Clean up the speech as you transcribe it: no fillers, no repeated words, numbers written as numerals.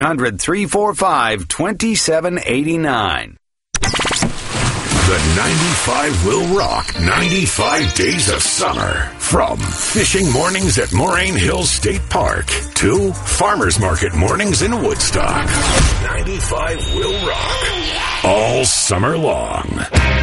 1-345-2789. The 95 will rock 95 days of summer. From fishing mornings at Moraine Hills State Park to farmers market mornings in Woodstock. 95 will rock all summer long.